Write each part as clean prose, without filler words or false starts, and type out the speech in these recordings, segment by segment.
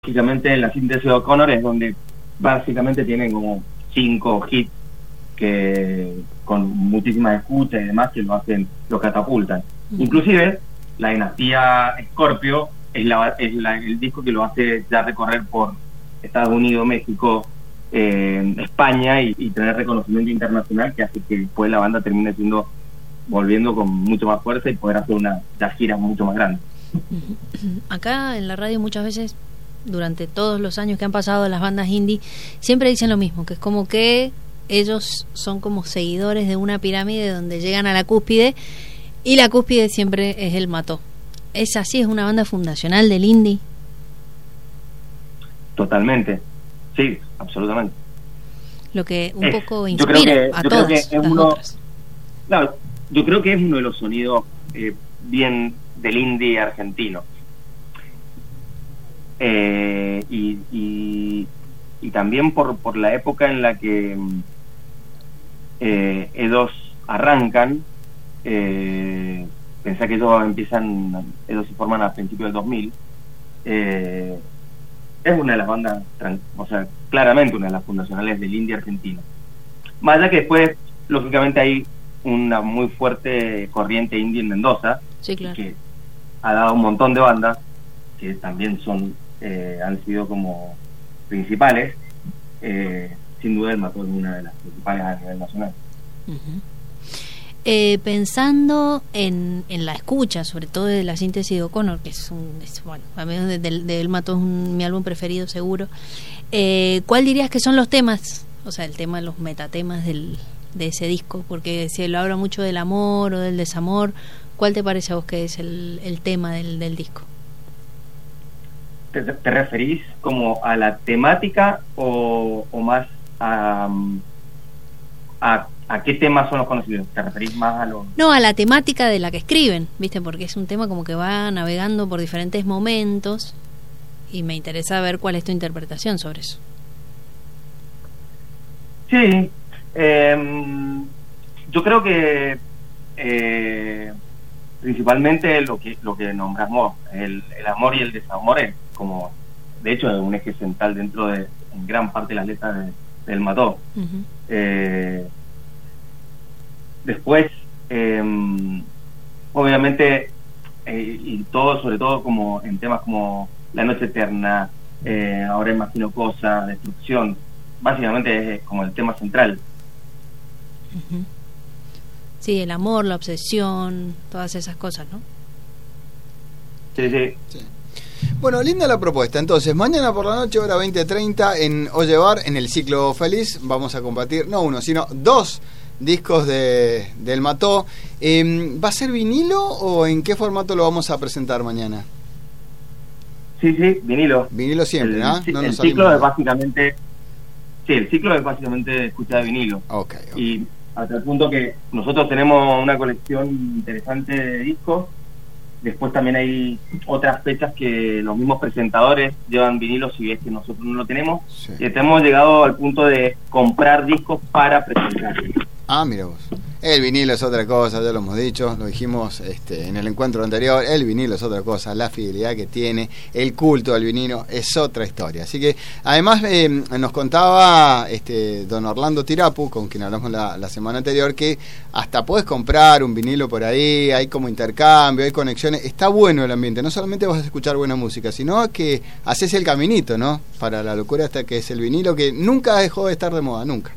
Lógicamente en la síntesis de O'Connor es donde básicamente tienen como 5 hits que con muchísimas escuchas y demás que lo catapultan. Inclusive la dinastía Scorpio es el disco que lo hace ya recorrer por Estados Unidos, México, España y tener reconocimiento internacional, que hace que después la banda termine volviendo con mucho más fuerza y poder hacer unas giras mucho más grandes. Acá en la radio muchas veces, durante todos los años que han pasado las bandas indie, siempre dicen lo mismo, que es como que ellos son como seguidores de una pirámide donde llegan a la cúspide y la cúspide siempre es el Mató. ¿Es así? ¿Es una banda fundacional del indie? Totalmente, sí, absolutamente. Lo que un poco inspira a todas las otras. Claro, yo creo que es uno de los sonidos bien del indie argentino. Y también por la época en la que ellos arrancan, pensá que ellos se forman a principios del 2000, es una de las bandas, o sea, claramente una de las fundacionales del indie argentino. Más allá que después, lógicamente, hay una muy fuerte corriente indie en Mendoza, sí, claro, que ha dado un montón de bandas que también han sido como principales. Sin duda el Mató es una de las principales a nivel nacional. Pensando en la escucha, sobre todo de la síntesis de O'Connor, que bueno, a mí del Mató es mi álbum preferido seguro, ¿cuál dirías que son los temas? O sea, los metatemas de ese disco, porque si lo habla mucho del amor o del desamor, ¿cuál te parece a vos que es el tema del disco? ¿Te referís como a la temática o más a qué temas son los conocidos? ¿Te referís más a los...? No, a la temática de la que escriben, ¿viste? Porque es un tema como que va navegando por diferentes momentos y me interesa ver cuál es tu interpretación sobre eso. Sí, yo creo que principalmente lo que nombramos, el amor y el desamor, es como, de hecho, es un eje central dentro de en gran parte de las letras del Mató. Después, obviamente, y todo, sobre todo como en temas como La Noche Eterna, Ahora Imagino Cosas, Destrucción, básicamente es como el tema central. Sí, el amor, la obsesión, todas esas cosas, ¿no? Sí. Bueno, linda la propuesta. Entonces, mañana por la noche, hora 20:30, en Ollevar, en el Ciclo Feliz, vamos a compartir, no uno, sino 2 discos del Mató. ¿Va a ser vinilo o en qué formato lo vamos a presentar mañana? Sí, vinilo. Vinilo siempre, ¿no? El ciclo es básicamente... Sí, el ciclo es básicamente escuchar de vinilo. Okay. Y hasta el punto que nosotros tenemos una colección interesante de discos. Después también hay otras fechas que los mismos presentadores llevan vinilos, si es que nosotros no lo tenemos. Sí. Y hemos llegado al punto de comprar discos para presentar. Ah, mira vos. El vinilo es otra cosa, ya lo hemos dicho, lo dijimos en el encuentro anterior, el vinilo es otra cosa, la fidelidad que tiene, el culto al vinilo es otra historia. Así que, además, nos contaba don Orlando Tirapu, con quien hablamos la semana anterior, que hasta podés comprar un vinilo por ahí, hay como intercambio, hay conexiones, está bueno el ambiente, no solamente vas a escuchar buena música, sino que haces el caminito, ¿no? Para la locura hasta que es el vinilo, que nunca dejó de estar de moda, nunca.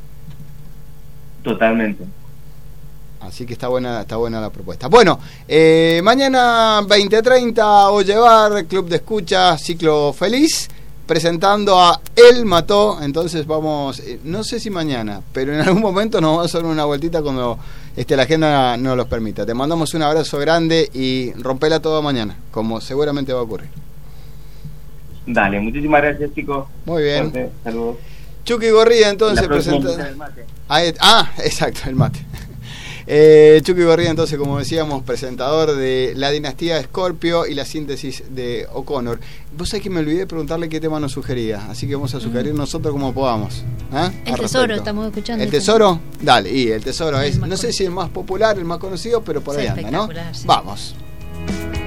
Totalmente. Así que está buena la propuesta. Bueno, mañana 20:30 Ollevar, Club de Escucha, Ciclo Feliz, presentando a El Mató. Entonces vamos, no sé si mañana, pero en algún momento nos vamos a hacer una vueltita cuando la agenda nos los permita. Te mandamos un abrazo grande y rompela todo mañana, como seguramente va a ocurrir. Dale, muchísimas gracias, chicos. Muy bien. Suerte, saludos. Chucky Gorrilla entonces presenta... exacto, el mate. Chucky Gorrilla entonces, como decíamos, presentador de La Dinastía Scorpio y la síntesis de O'Connor. Vos sabés que me olvidé de preguntarle qué tema nos sugería, así que vamos a sugerir nosotros como podamos. El Tesoro, estamos escuchando. ¿El Tesoro? Dale, y el Tesoro es, no sé si el más popular, el más conocido, pero por ahí anda, ¿no? Sí. Vamos.